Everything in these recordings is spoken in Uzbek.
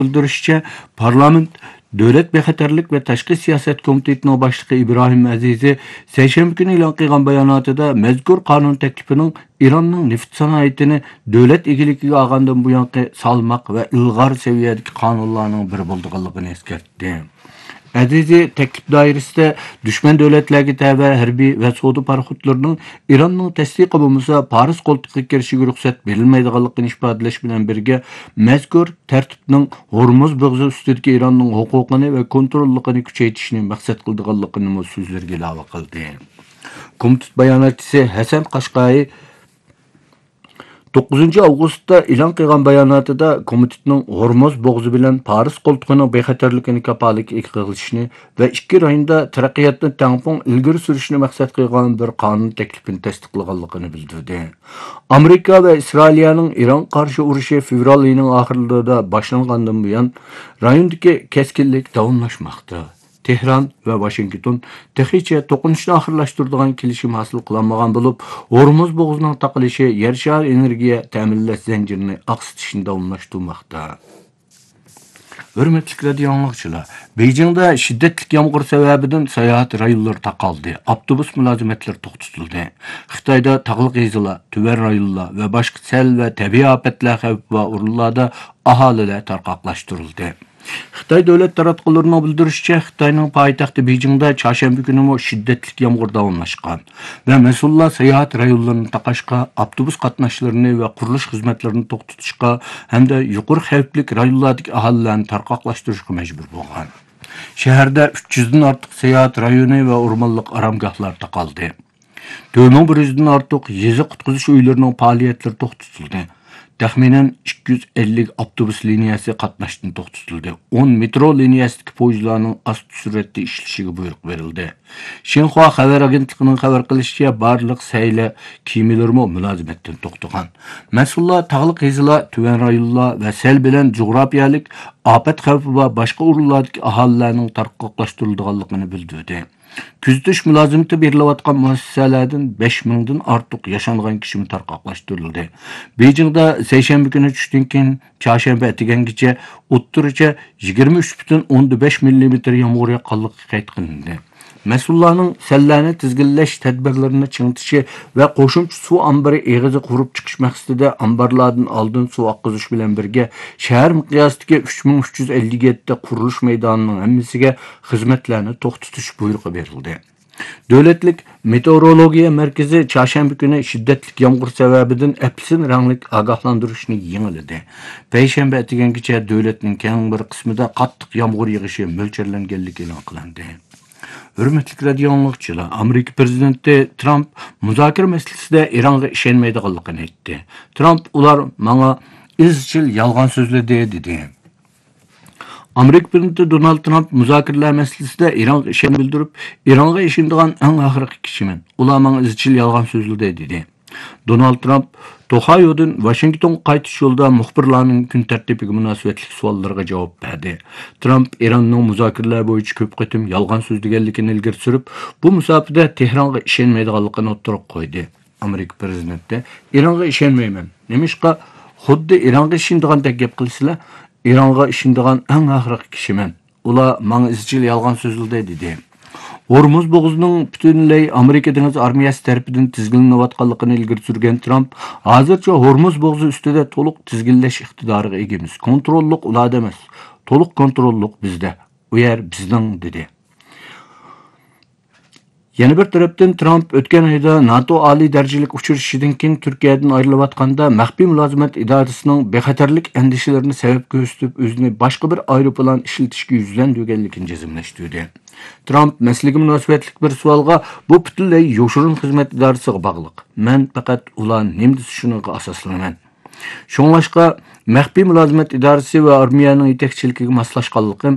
bildirishicha, parlament Davlat bexatarlik ve Tashqi siyosat komitetining boshlig'i İbrahim Azizi seshanba kuni e'lon qilgan bayonotida mazkur qonun taklifining Iranning neft sanoatini davlat egaligiga olgandan buyongi salmoq va ilg'or seviyadagi qonunlarning biri bo'lganligini eskartdi. Azizi taklif doirasida dushman davlatlarga tabi harbiy va savdo paraxodlarining Iranning tasdiqi bo'lmasa Paris qo'ltiqiga kirishiga ruxsat berilmaydiganligini ifodalash bilan birga mazkur tartibning Hormuz bo'g'zi ustidagi Iranning huquqini va kontrolligini kuchaytirishni maqsad qilganligini so'zlarga ilova qildi. Komitet bayonotchisi Hasan Qashqai 9 avgustda e'lon qilgan bayonotida komitetning Hormuz bo'g'zi bilan Paris qo'ltig'ining bexatarligini kafolat qilishni va ikki rayonda taraqqiyotni tangpon ilgari surishni maqsad qilgan bir qonun taklifini tasdiqlaganligini bildirdi. Amerika va Isroilning Iran qarshi urushi fevral oyining oxirlarida boshlangandan buyon rayondagi keskinlik davomlashmoqda. Tehran ve Washington texicha to'qinishni oxirlashtiradigan kelishim hosil qilinmagan bo'lib, Hormuz bo'g'zining taqilishi yer shari energiya ta'minlash zanjirini oqsitishni davomlashtirmoqda. Hürmetli radio anlıqçılar, Beijing'da şiddetli yağmur sebebinden seyahat rayonları taqaldı. Avtobus mülazimetleri to'xtatildi. Xitoyda tağlıq yezilar, tüver rayonlar ve başka sel ve tabiiy afetler xavfi va o'rinlarda aholilar tarqoqlashtirildi. Xitoy davlat taratqullarining bildirishicha, Xitoyning poytaxti Beijingda chorshanba kuni shiddatli yomg'ir davomlashgan va mas'ullar sayohat rayonlarini taqashga, avtobus qatnashlarini va qurilish xizmatlarini to'xtatishga hamda yuqori xavfli rayonlardagi aholilarni tarqoqlashtirishga majbur bo'lgan. Shaharda 300 dan ortiq sayohat rayoni va o'rmonliq oromgohlar taqaldi. 4100 dan ortiq yezi qutqizish uylarining faoliyatlari to'xtatildi. Taxminan 250 avtobus liniyasi qatnashdan to'xtatildi. 10 metro liniyasidagi poyezdlarning asti suratda ishlashiga buyruq berildi. Xinhua xabar agentligining xabar qilishicha, barliq sayla kemalarmi mulozimatdan to'xtagan. Mas'ullar tog'liq yezilar, tuvan rayonlar va sel bilan jug'rafiyalik ofat xavfi va boshqa o'rinlardagi aholilarning tarqoqlashtirilganligini bildirdi. Kuzatish mulozimati berilayotgan muassasalardan 5000 dan ortiq yashangan kishi tarqoqlashtirildi. Beijingda seshanba kuni tushdan keyin chorshanba atgangacha o'ttiricha 23,5 mm yomg'ir yoqqanligi qayd qilindi. Mas'ullarning sellarni tizginlash tadbirlarini chingitishi va qo'shimcha suv ombori eg'izi qurib chiqish maqsadida omborlardan oldin suv oqqizish bilan birga shahar miqyosidagi 3357 ta qurilish maydonining hammasiga xizmatlarni to'xtatish buyrug'i berildi. Davlatlik meteorologiya markazi chorshanba kuni shiddatli yomg'ir sababidan apsin ranglik ogohlantirishni yengiladi. Payshanba atgangacha davlatning keng bir qismida qattiq yomg'ir yog'ishi mo'ljallanganligi e'lon qilindi. Hürmetli radio anlıqçılar, Amerika prezidenti Trump muzokara masalasida Ironga ishonmaydiganligini aytdi. Trump ular menga izchil yolg'on so'zladi dedi. Amerika prezidenti Donald Trump muzokaralar masalasida Ironga ishon bildirib, Ironga ishonadigan eng oxirgi kishiman. Ular menga izchil yolg'on so'zladi dedi. Donald Trump Ohio'dan Washington qaytish yo'lida muxbirlarning kun tartibiga munosabatli savollarga javob berdi. Trump Iranning muzokaralar bo'yicha ko'p qatim yolg'on so'zlaganligini ilgari surib, bu musofada Tehronga ishonmaydiganligini o'tirib qo'ydi. Amerika prezidenti Ironga ishonmayman. Nemishqa xuddi Ironga ishondigandek gap qilsizlar, Ironga ishonadigan eng oxirgi kishiman. Ular menga izchil yolg'on so'zladi dedi. Hormuz bo'g'zining butunlay Amerika dengiz armiyasi tarafidan tizginlanayotganligini ilgari surgan Trump, hozircha Hormuz bo'g'zi ustida to'liq tizginlash iqtidoriga egamiz. Kontrollik ularda emas, to'liq kontrollik bizda. U yer bizning dedi. Yana bir tarafdan Trump o'tgan oyda NATO oliy darajalik uchrashishidan keyin Turkiyadan ayrilayotganda maxfiy mulozimat idorasining bexatarlik andishalarini sabab ko'rsatib, o'zini boshqa bir aeroplan ishlatishga yuzlandirganligini jazmlashtirdi. Trump masalaga munosabatli bir savolga bu butunlay yoshirin xizmat idorasiga bog'liq. Men faqat ular nima shuniga asoslanaman. Shuningdek, maxfiy mulozimat idorasi va armiyaning yetakchiligiga moslashganligim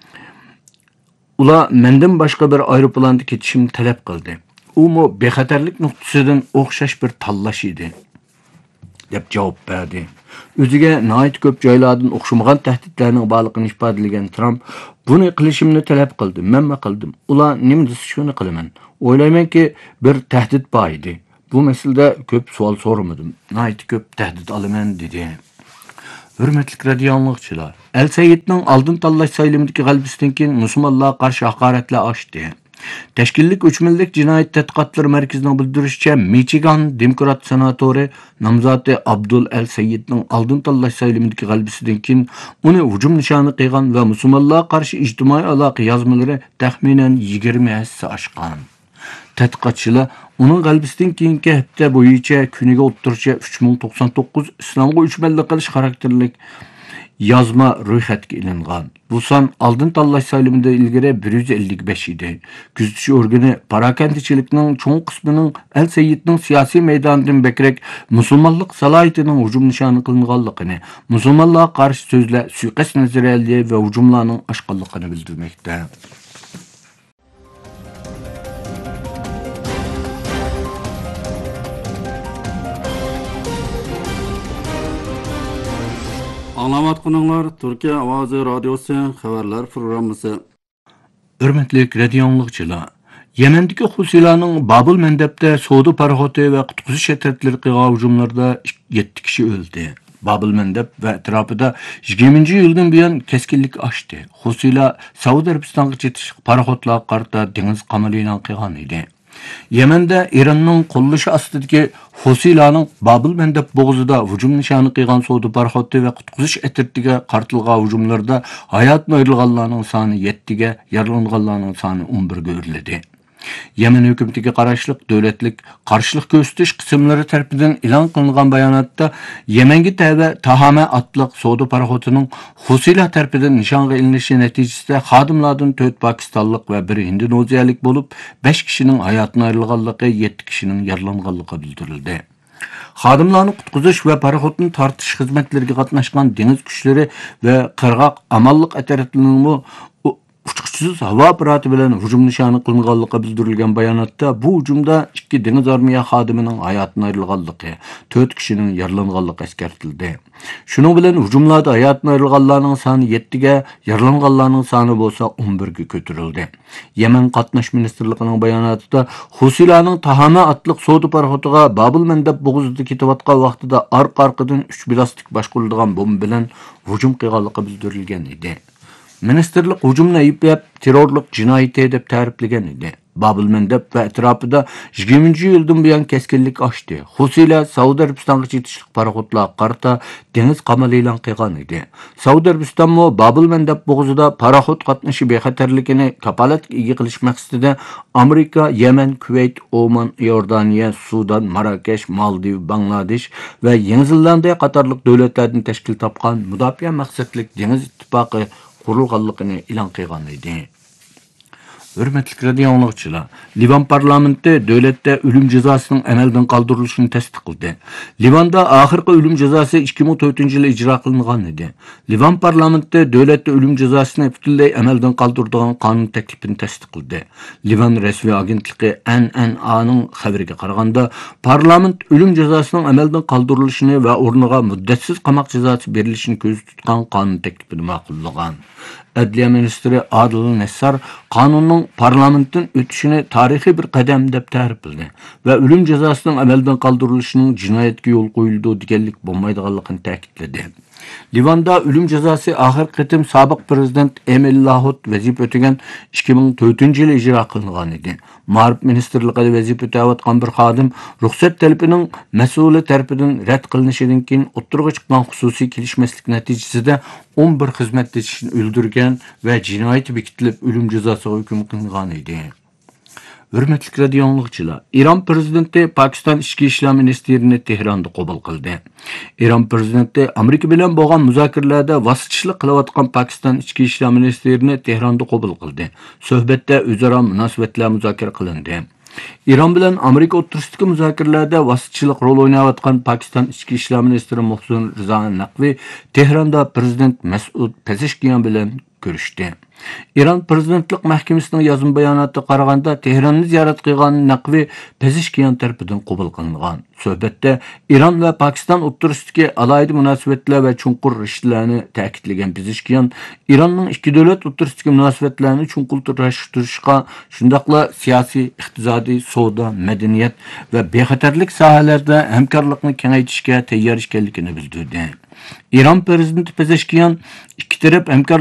ular mendan boshqa bir aeroplanda ketishimni talab qildi. U bexatarlik nuqtasidan o'xshash bir tanlash edi, deb javob berdi. O'ziga nihoyat ko'p joylardan o'xshamagan tahdidlarning borligini ifodalagan Trump buni qilishimni talab qildi. Men qildim. Ular nima desa shuni qilaman. O'ylaymanki, bir tahdid bor edi. Bu masalada ko'p savol so'ramadim. Nihoyat ko'p tahdid olaman dedi. Hürmetlik radio anlıqçılar. El Seyit'nin aldın tallaş sayılımdaki galbisinden keyin musulmonlarga qarşı haqoratlar oshdi. Tashkillik 3 millik jinoyat tadqiqotlari markazining bildirishicha, Michigan Demokrat senatori nomzodi Abdul El Sayyidning aldın tallash sayılımdaki galbisidan keyin uni hujum nishoni qilgan va musulmonlarga qarshi ijtimoiy aloqa yozmalari taxminan 20 hassa oshgan. Tədqiqatçılar onun qalbisindən keyinki həftə boyunca kuniga o'ttircha 3099 islomga 3 millik qilish xarakterlik yazma ro'yxatga ilingan. Bu son aldın tanlash sayılımında ilgari 155 idi. Kuzatish organi parakandichilikning cho'ng qismining El Sayyidning siyosiy maydonidan bekrek musulmonlik salohiyatining hujum nishoni qilinganligini, musulmonlarga qarshi so'zlar, suiqasd nazariyalari va hujumlarning oshqanligini bildirmoqda. Anlamatqınlar Türkiye Avazı Radyosu xəbərlər proqramısı. Hürmetlik radio anlıqçılar. Yemendeki Husilarning Babul Mendeb'de Soğudu paraxoti ve qutquzish şirketleri qilgan hujumlarda 7 kishi o'ldi. Babul Mendeb ve etrafida 20 yıldan buyon keskinlik oshdi. Husilar Saudiya Arabistoniga yetish paraxotlarga qarata dengiz qamali e'lon qilgan edi. Yemen'de İran'ın qo'llashi ostidagi Husilarning Babul Mendeb bo'g'izida hujum nishoni qilgan Soğudu paraxoti ve qutquzish etirtiga qartilgan hujumlarda hayotdan ayrilganlarning soni 7 ga, yaralanganlarning soni 11 ga o'rladi. Yemen hükümetiga qarashliq davlatlik qarshilik ko'rsatish qismlari tarafidan e'lon qilingan bayonotda Yemenga tava Tahama atliq Soğudu paraxotining Husilar tarafidan nishonga ilinishi natijasida xodimlardan 4 pokistonlik va 1 indoneziyalik bo'lib 5 kishining hayotdan ayrilganligi, 7 kishining yaralanganligi bildirildi. Xodimlarni qutqizish va paraxotni tortish xizmatlariga qatnashgan dengiz kuchlari va qirg'oq amalliq atroflarining uçquchisiz havo apparati bilan hujum nishoni qilinganligi bildirilgan bayonotda bu hujumda 2 dengiz armiya xodimining hayotdan ayrilganligi, 4 kishining yaralanganligi eskartildi. Shuning bilan hujumlarda hayotdan ayrilganlarning soni 7 ga, yaralanganlarning soni bo'lsa 11 ga ko'tarildi. Yemen qatnash ministrligining bayonotida Husilarning Tahama atliq Soğudu paraxotiga Babul Mendeb bo'g'izida ketayotgan vaqtida orqa-orqadan 3 bilastik boshqarilgan bomba bilan hujum qilganligi bildirilgan edi. Ministerlik hujumni ayblab terrorlik jinoyati deb ta'riflagan edi. Babul Mendeb ve etrafida 20 yıldan buyon keskinlik oshdi. Husilar Saudiya Arabistoniga yetishlik paraxotlarga qarata dengiz qamali e'lon qilgan edi. Saudiya Arabistoni Babul Mendeb bo'g'izida paraxot qatnashi bexatarligini kapolatga ega qilish maqsadida Amerika, Yemen, Kuveyt, Oman, Iordaniya, Sudan, Marokash, Maldiv, Bangladesh ve Yangi Zelandiya qatorliq davlatlardan tashkil topgan mudofaa maqsadli dengiz ittifoqi qurilganligini e'lon qilgan edi. Hürmetlik radio anlıqçılar. Livan parlamenti devlette ölüm cezasının amaldan qoldirilishini tasdiqladi. Livanda oxirgi ölüm cezası 2004-yilda ijro qilingan edi. Livan parlamenti devlette ölüm cezasını butunlay amaldan qoldiradigan qonun taklifini tasdiqladi. Livan rasmiy agentligi NNA'ning xabariga qaraganda, parlament ölüm cezasının amaldan qoldirilishini va o'rniga muddatsiz qamoq jazosi berilishini ko'zda tutgan qonun taklifini ma'qullagan. Adliya ministri Adil Nessar qonunning parlamentdan o'tishini tarixiy bir qadam deb ta'rifladi va o'lim jazosining amaldan qoldirilishining jinoyatga yo'l qo'yildi deganlik bo'lmaydiganligini ta'kidladi. Livanda o'lim jazosi oxir qitim sobiq prezident Emil Lahut vazifa o'tagan 2004-yilda ijro qilingan edi. Ma'rif ministrligida vazifa o'tayotgan bir xodim ruxsat talabining mas'uli tarafidan rad qilinishidan keyin o'ttirg'a chiqqan xususiy kelishmaslik natijasida 11 xizmatdashini o'ldirgan va jinoyat bekitilib o'lim jazosiga hukm qilingan edi. Hürmetlik radio anlıqçılar. İran prezidenti Pakistan İchki ishlar ministerini Tehronda qabul qildi. İran prezidenti Amerika bilan bo'lgan muzokaralarda vositachilik qilayotgan Pakistan İchki ishlar ministerini Tehronda qabul qildi. Suhbatda o'zaro munosabatlar muzokara qilindi. İran bilan Amerika o'rtasidagi muzokaralarda vositachilik rol o'ynayotgan Pakistan İchki ishlar ministri Muhsin Rizo Naqvi Tehronda prezident Mas'ud Pezeshkian bilan ko'rishdi. İran Prezidentlik Mahkemesining yozma bayonotida qaraganda Tehronni ziyorat qilgan Naqvi Pezeshkian tarafidan qabul qilingan. Suhbatda İran va Pokiston o'rtasidagi alohida munosabatlar va chunqur rishtalarni ta'kidlagan Pezeshkian, İranning ikki davlat o'rtasidagi munosabatlarni chunqurtirishga, shundaqla siyosiy, iqtisodiy, savdo, madaniyat va bexatarlik sohalarida hamkorlikni kengaytirishga tayyor ekanligini bildirdi. İran prezidenti Pezeshkian ikki taraf hamkorlik